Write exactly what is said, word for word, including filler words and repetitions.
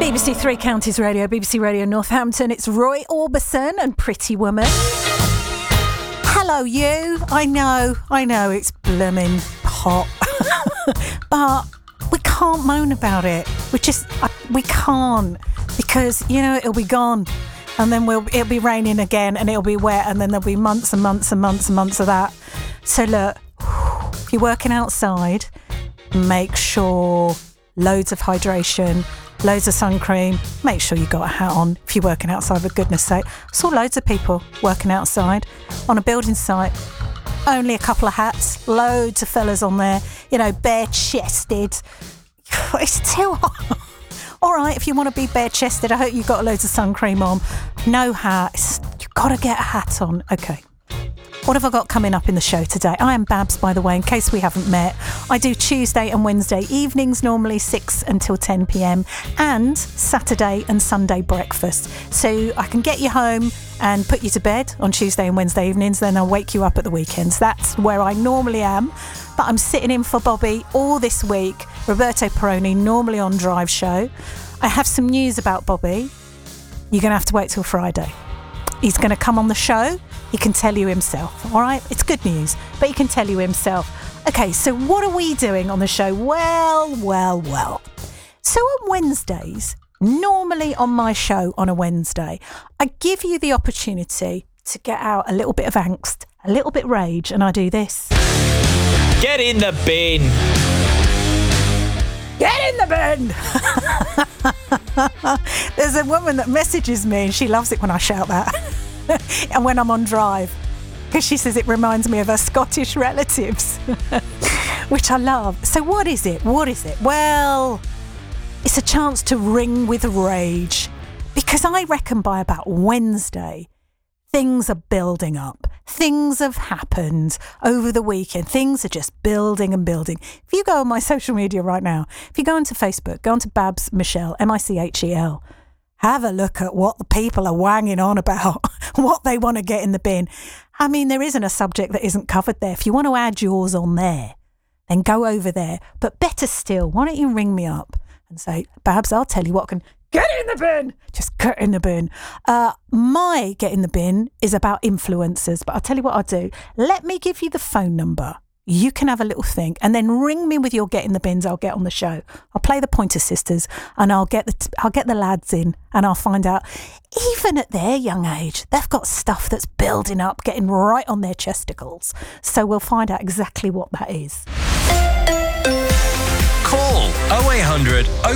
B B C Three Counties Radio, B B C Radio Northampton. It's Roy Orbison and Pretty Woman. Hello, you. I know, I know, it's blooming hot. But we can't moan about it. We just, we can't. Because, you know, it'll be gone. And then we'll, it'll be raining again and it'll be wet. And then there'll be months and months and months and months of that. So look, if you're working outside, make sure loads of hydration, loads of sun cream. Make sure you got a hat on if you're working outside, for goodness sake. I saw loads of people working outside on a building site. Only a couple of hats, loads of fellas on there, you know, bare-chested. It's too hot. All right, if you want to be bare-chested, I hope you've got loads of sun cream on. No hat. It's, you've got to get a hat on. Okay. What have I got coming up in the show today? I am Babs, by the way, in case we haven't met. I do Tuesday and Wednesday evenings, normally six until ten p.m, and Saturday and Sunday breakfast. So I can get you home and put you to bed on Tuesday and Wednesday evenings, then I'll wake you up at the weekends. That's where I normally am. But I'm sitting in for Bobby all this week. Roberto Perrone, normally on Drive Show. I have some news about Bobby. You're going to have to wait till Friday. He's going to come on the show. He can tell you himself, all right? It's good news, but he can tell you himself. Okay, so what are we doing on the show? Well, well, well. So on Wednesdays, normally on my show on a Wednesday, I give you the opportunity to get out a little bit of angst, a little bit rage, and I do this. Get in the bin. Get in the bin! There's a woman that messages me and she loves it when I shout that. And when I'm on Drive, because she says it reminds me of her Scottish relatives, which I love. So what is it? What is it? Well, it's a chance to ring with rage, because I reckon by about Wednesday, things are building up. Things have happened over the weekend. Things are just building and building. If you go on my social media right now, if you go onto Facebook, go onto Babs Michelle, M I C H E L, have a look at what the people are wanging on about, what they want to get in the bin. I mean, there isn't a subject that isn't covered there. If you want to add yours on there, then go over there. But better still, why don't you ring me up and say, Babs, I'll tell you what can get in the bin. Just get in the bin. Uh, my get in the bin is about influencers. But I'll tell you what I'll do. Let me give you the phone number. You can have a little think and then ring me with your get in the bins. I'll get on the show. I'll play the Pointer Sisters and I'll get the t- I'll get the lads in and I'll find out, even at their young age, they've got stuff that's building up, getting right on their chesticles. So we'll find out exactly what that is. Call oh eight hundred